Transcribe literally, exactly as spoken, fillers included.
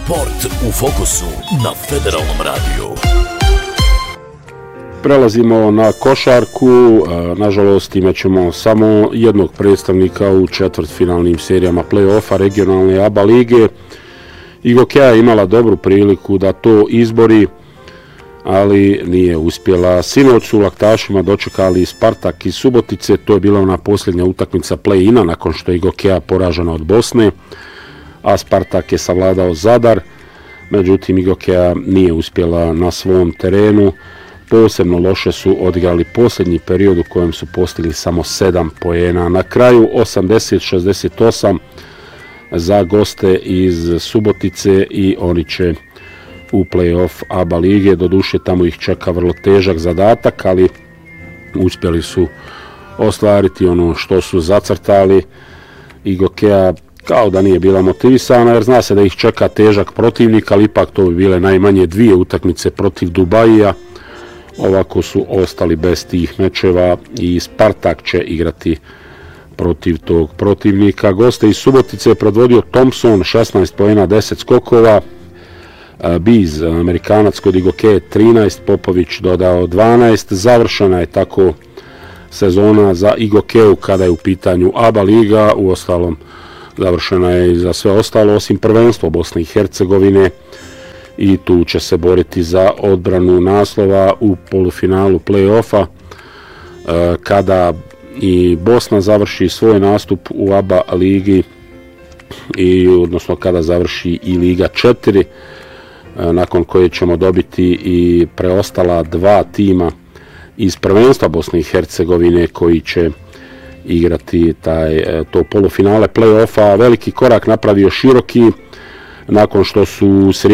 Sport u fokusu na Federalnom radiju. Prelazimo na košarku, nažalost imat ćemo samo jednog predstavnika u četvrtfinalnim serijama play-offa regionalne A B A lige. Igokea je imala dobru priliku da to izbori, ali nije uspjela. Sinoć su laktašima dočekali Spartak iz Subotice, to je bila ona posljednja utakmica play-ina nakon što je Igokea poražena od Bosne, a Spartak je savladao Zadar, međutim Igokea nije uspjela na svom terenu. Posebno loše su odigrali posljednji period u kojem su postigli samo sedam poena. Na kraju osamdeset šezdeset osam za goste iz Subotice i oni će u play-off A B A lige. Doduše tamo ih čeka vrlo težak zadatak, ali uspjeli su ostvariti ono što su zacrtali. Igokea kao da nije bila motivisana, jer zna se da ih čeka težak protivnik, ali ipak to bi bile najmanje dvije utakmice protiv Dubajija. Ovako su ostali bez tih mečeva i Spartak će igrati protiv tog protivnika. Goste iz Subotice je predvodio Thompson, šesnaest poena, deset skokova. Biz, Amerikanac kod Igokee, trinaest, Popović dodao dvanaest. Završena je tako sezona za Igokeu kada je u pitanju A B A liga. Uostalom, završena je i za sve ostalo, osim prvenstvo Bosne i Hercegovine. I tu će se boriti za odbranu naslova u polufinalu play-offa. Kada i Bosna završi svoj nastup u A B A ligi, i odnosno kada završi i Liga četiri, nakon koje ćemo dobiti i preostala dva tima iz prvenstva Bosne i Hercegovine koji će igrati taj, to polufinale play-offa. Veliki korak napravio Široki nakon što su